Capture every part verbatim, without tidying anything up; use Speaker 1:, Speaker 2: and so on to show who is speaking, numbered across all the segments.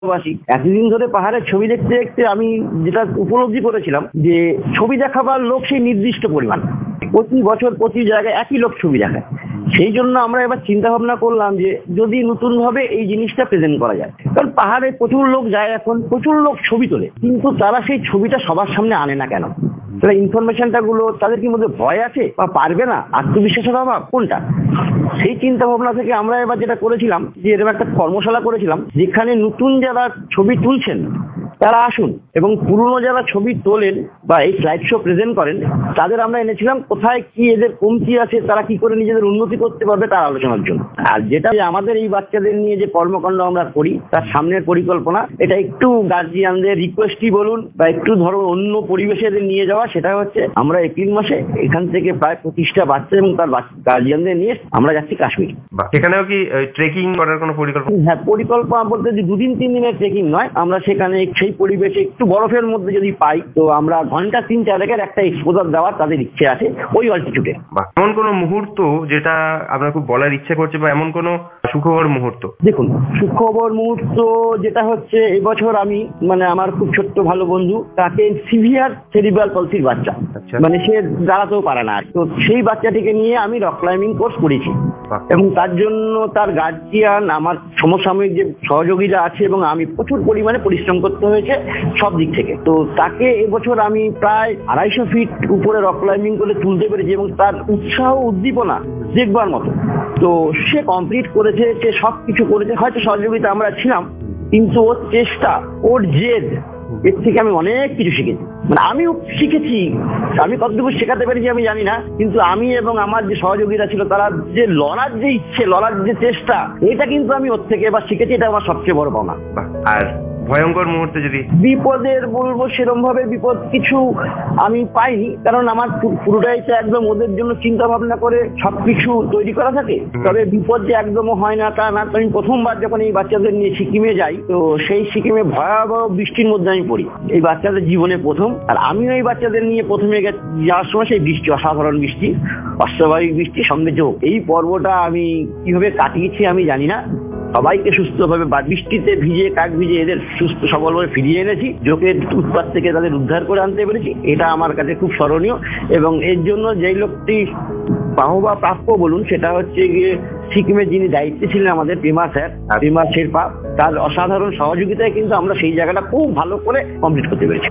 Speaker 1: বাসী এতদিন ধরে পাহাড়ের ছবি দেখতে দেখতে আমি যেটা উপলব্ধি করেছিলাম যে ছবি দেখাবার লোক সেই নির্দিষ্ট পরিমাণ, প্রতি বছর প্রতি জায়গায় একই লোক ছবি দেখায়। সেই জন্য আমরা এবার চিন্তা ভাবনা করলাম যে যদি নতুন ভাবে এই জিনিসটা প্রেজেন্ট করা যায়, কারণ পাহাড়ে প্রচুর লোক যায়, এখন প্রচুর লোক ছবি তোলে, কিন্তু তারা সেই ছবিটা সবার সামনে আনে না কেন? তারা ইনফরমেশনটা গুলো তাদের কি মধ্যে ভয় আছে বা পারবে না, আত্মবিশ্বাসের অভাব, কোনটা? সেই চিন্তা ভাবনা থেকে আমরা এবার যেটা করেছিলাম যে এরকম একটা কর্মশালা করেছিলাম, যেখানে নতুন যারা ছবি তুলছেন তারা আসুন এবং পুরনো যারা ছবি তোলেন বা এই স্লাইড শো প্রেজেন্ট করেন তাদের আমরা এনেছিলাম কোথায় কি এদের কমতি আছে, তারা কি করে নিজেদের উন্নতি করতে পারবে তার আলোচনার জন্য। আর যেটা আমাদের এই বাচ্চাদের নিয়ে যে কর্মকাণ্ড আমরা করি তার সামনের পরিকল্পনা, এটা একটু গার্জিয়ানদের রিকোয়েস্টই বলুন বা একটু ধরো অন্য পরিবেশে এদের নিয়ে যাওয়া, সেটা হচ্ছে আমরা এপ্রিল মাসে এখান থেকে প্রায় পঁচিশটা বাচ্চা এবং তার গার্জিয়ানদের নিয়ে আমরা যাচ্ছি কাশ্মীর।
Speaker 2: সেখানেও কি ট্রেকিং করার কোনো পরিকল্পনা?
Speaker 1: হ্যাঁ, পরিকল্পনা বলতে যে দুদিন তিন দিনের ট্রেকিং নয়, আমরা সেখানে সেই পরিবেশে একটু বরফের মধ্যে যদি পাই তো আমরা ঘন্টা তিন চারেকের একটা এক্সপোজার দেওয়ার তাদের ইচ্ছে আছে ওই অল্টিটিউডে।
Speaker 2: এমন কোনো মুহূর্ত যেটা আপনার খুব বলার ইচ্ছে করছে বা এমন কোনো সুখবর মুহূর্ত?
Speaker 1: দেখুন, সুখবর মুহূর্ত যেটা হচ্ছে এবছর আমি মানে আমার খুব ছোট্ট ভালো বন্ধু, তাকে সিভিয়ার সেরিব্রাল পলসির বাচ্চা, মানে সে দাঁড়াতেও পারে না, তো সেই বাচ্চাটিকে নিয়ে আমি রক ক্লাইম্বিং কোর্স করেছি এবং তার জন্য তার গার্জিয়ান, আমার সমসাময়িক যে সহযোগীরা আছে এবং আমি প্রচুর পরিমাণে পরিশ্রম করতে হয়েছে সব দিক থেকে। তো তাকে এবছর আমি প্রায় আড়াইশো ফিট উপরে রক ক্লাইম্বিং করে তুলতে পেরেছি এবং তার উৎসাহ উদ্দীপনা দেখবার মতো। তো সে কমপ্লিট করেছে, সে সব কিছু করেছে, হয়তো সহযোগিতা আমরা ছিলাম, কিন্তু ওর চেষ্টা, ওর জেদ, এর থেকে আমি অনেক কিছু শিখেছি। মানে আমিও শিখেছি, আমি কতটুকু শেখাতে পেরেছি আমি জানি না, কিন্তু আমি এবং আমার যে সহযোগীরা ছিল তারা যে লড়ার যে ইচ্ছে, লড়ার যে চেষ্টা, এটা কিন্তু আমি ওর থেকে এবার শিখেছি, এটা আমার সবচেয়ে বড় পাওনা।
Speaker 2: আর ভয়ঙ্কর মুহূর্তে যদি
Speaker 1: বিপদের বলবো, সেরকম ভাবে বিপদ কিছু আমি পাইনি, কারণ আমার পুরোটাই তো একদম ওদের জন্য চিন্তা ভাবনা করে সবকিছু তৈরি করা থাকে। তবে বিপদ যে একদমও হয় না তা না। আমি প্রথমবার যখন এই বাচ্চাদের নিয়ে সিকিমে যাই, তো সেই সিকিমে ভয়াবহ বৃষ্টির মধ্যে আমি পড়ি, এই বাচ্চাদের জীবনে প্রথম। আর আমিও এই বাচ্চাদের নিয়ে প্রথমে যাওয়ার সময় সেই বৃষ্টি, অসাধারণ বৃষ্টি, অস্বাভাবিক বৃষ্টি, সঙ্গে যোগ, এই পর্বটা আমি কিভাবে কাটিয়েছি আমি জানি না। সবাইকে সুস্থভাবে বা বৃষ্টিতে ভিজে কাক ভিজে এদের সুস্থ সবলভাবে ফিরিয়ে এনেছি, জোকের উৎপাত থেকে তাদের উদ্ধার করে আনতে পেরেছি, এটা আমার কাছে খুব স্মরণীয়। এবং এর জন্য যেই লোকটি বাহবা প্রাপ্য বলুন, সেটা হচ্ছে গিয়ে সিকিমের যিনি দায়িত্বে ছিলেন আমাদের পেমা স্যার, পেমা শেরপা, তার অসাধারণ সহযোগিতায় কিন্তু আমরা সেই জায়গাটা খুব ভালো করে কমপ্লিট করতে পেরেছি।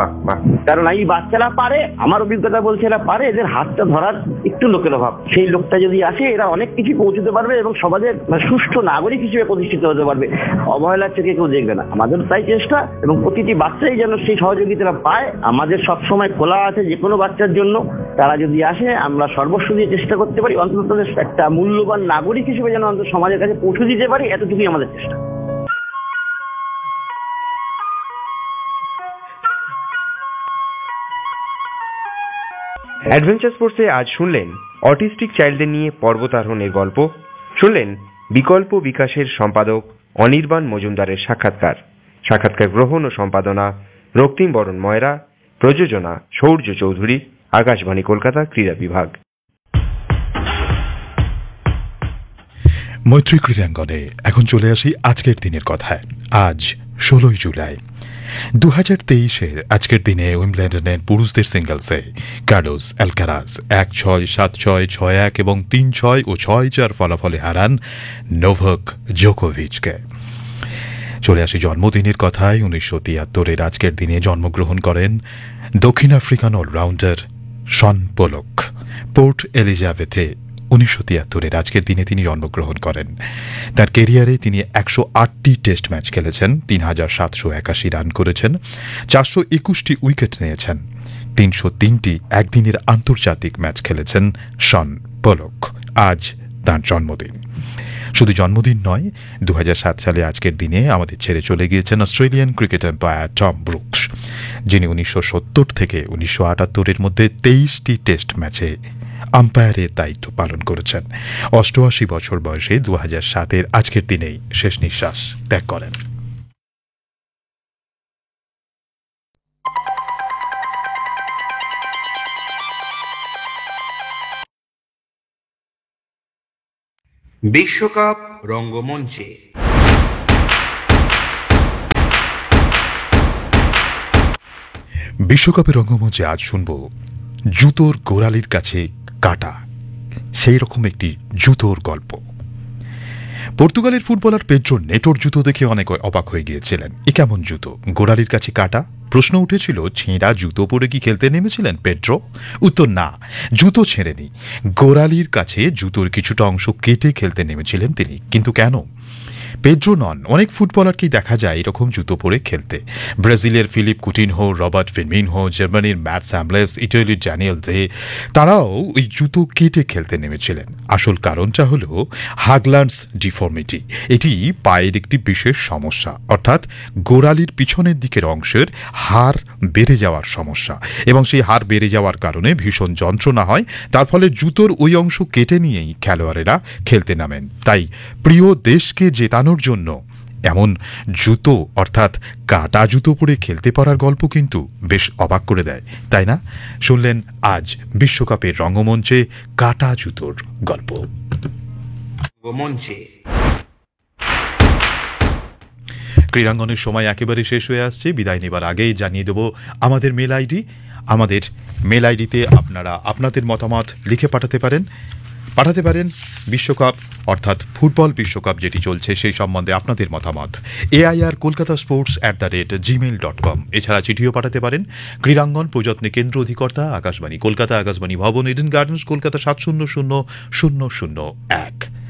Speaker 1: কারণ এই বাচ্চারা পারে, আমার অভিজ্ঞতা বলছে এরা পারে, এদের হাতটা ধরার একটু লোকের অভাব। সেই লোকটা যদি আসে এরা অনেক কিছু পৌঁছতে পারবে এবং সমাজের সুষ্ঠু নাগরিক হিসেবে প্রতিষ্ঠিত হতে পারবে, অবহেলার থেকে কেউ দেখবে না। আমাদের তাই চেষ্টা, এবং প্রতিটি বাচ্চাই যেন সেই সহযোগিতা পায়। আমাদের সবসময় খোলা আছে যে কোনো বাচ্চার জন্য, তারা যদি আসে আমরা সর্বস্ব দিয়ে চেষ্টা করতে পারি অন্তত একটা মূল্যবান নাগরিক হিসেবে যেন অন্তত সমাজের কাছে পৌঁছে দিতে পারি, এতটুকুই আমাদের চেষ্টা।
Speaker 2: অ্যাডভেঞ্চার স্পোর্টসে আজ শুনলেন অটিস্টিক চাইল্ডদের নিয়ে পর্বতারোহণের গল্প, শুনলেন বিকল্প বিকাশের সম্পাদক অনির্বাণ মজুমদারের সাক্ষাৎকার। সাক্ষাৎকার গ্রহণ ও সম্পাদনা রক্তিম বরণ ময়রা, প্রযোজনা শৌর্য চৌধুরী, আকাশবাণী কলকাতা ক্রীড়া বিভাগ।
Speaker 3: মৈত্রী ক্রীড়াঙ্গনে এখন চলে আসি আজকের দিনের কথায়। আজ ষোলোই জুলাই দু হাজার তেইশের আজকের দিনে উইম্বলডনের পুরুষদের সিঙ্গলসে কার্লোস অ্যালকারাজ এক ছয়, সাত ছয়, ছয় এক এবং তিন ছয় ও ছয় চার ফলাফলে হারান নোভাক জোকোভিচকে। চলে আসি জন্মদিনের কথায়। উনিশশো তিয়াত্তরের আজকের দিনে জন্মগ্রহণ করেন দক্ষিণ African allrounder Shaun Pollock. Port এলিজাবেথে উনিশশো তিয়াত্তরের আজকের দিনে তিনি জন্মগ্রহণ করেন। তার কেরিয়ারে তিনি একশো আটটি টেস্ট ম্যাচ খেলেছেন, তিন হাজার সাতশো একাশি রান করেছেন, চারশো একুশটি উইকেট নিয়েছেন, তিনশো তিনটি একদিনের আন্তর্জাতিক ম্যাচ খেলেছেন শন পোলক। আজ তাঁর জন্মদিন। শুধু জন্মদিন নয়, দু হাজার সাত সালে আজকের দিনে আমাদের ছেড়ে চলে গিয়েছেন Australian cricket umpire Tom Brooks, যিনি উনিশশো সত্তর থেকে উনিশশো আটাত্তরের মধ্যে তেইশটি টেস্ট ম্যাচে আম্পায়ারের দায়িত্ব পালন করেছেন। অষ্টআশি বছর বয়সে দু হাজার সাতের আজকের দিনেই শেষ নিঃশ্বাস ত্যাগ করেন।
Speaker 4: বিশ্বকাপ রঙ্গমঞ্চে
Speaker 3: বিশ্বকাপের রঙ্গমঞ্চে আজ শুনব জুতোর গোড়ালির কাছে কাটা, সেই রকম একটি জুতোর গল্প। পর্তুগালের ফুটবলার পেড্রো নেটোর জুতো দেখে অনেক অবাক হয়ে গিয়েছিলেন। এ কেমন জুতো, গোড়ালির কাছে কাটা? প্রশ্ন উঠেছিল, ছেঁড়া জুতো পরে কি খেলতে নেমেছিলেন পেড্রো? উত্তর না, জুতো ছেঁড়েনি, গোড়ালির কাছে জুতোর কিছুটা অংশ কেটে খেলতে নেমেছিলেন তিনি। কিন্তু কেন? পেড্রো নন, অনেক ফুটবলারকেই দেখা যায় এরকম জুতো পরে খেলতে। ব্রাজিলের ফিলিপ কুটিনহো, রবার্ট ফিরমিনহো, জার্মানির ম্যাটস হ্যামলেস, ইটালির ড্যানিয়েল দে, তারাও ওই জুতো কেটে খেলতে নেমেছিলেন। আসল কারণটা হল হাগল্যান্ডস ডিফর্মিটি। এটি পায়ের একটি বিশেষ সমস্যা, অর্থাৎ গোড়ালির পিছনের দিকের অংশের হাড় বেড়ে যাওয়ার সমস্যা, এবং সেই হাড় বেড়ে যাওয়ার কারণে ভীষণ যন্ত্রণা হয়। তার ফলে জুতোর ওই অংশ কেটে নিয়েই খেলোয়াড়েরা খেলতে নামেন। তাই প্রিয় দেশকে জেতানোর জন্য এমন জুতো, অর্থাৎ কাটা জুতো পরে খেলতে পারার গল্প কিন্তু বেশ অবাক করে দেয়, তাই না? শুনলেন আজ বিশ্বকাপের রঙ্গমঞ্চে কাটা জুতোর গল্প। ক্রীড়াঙ্গনের সময় একেবারে শেষ হয়ে আসছে। বিদায় নেবার আগেই জানিয়ে দেব আমাদের মেল আইডি। আমাদের মেল আইডিতে আপনারা আপনাদের মতামত লিখে পাঠাতে পারেন পাঠাতে পারেন বিশ্বকাপ, অর্থাৎ ফুটবল বিশ্বকাপ যেটি চলছে সেই সম্বন্ধে আপনাদের মতামত AIR Kolkata sports at the rate Gmail dot com. এছাড়া চিঠিও পাঠাতে পারেন ক্রীড়াঙ্গন প্রযত্নে কেন্দ্র অধিকর্তা আকাশবাণী কলকাতা, আকাশবাণী ভবন, ইডেন গার্ডেন্স, কলকাতা সাত শূন্য শূন্য শূন্য শূন্য এক।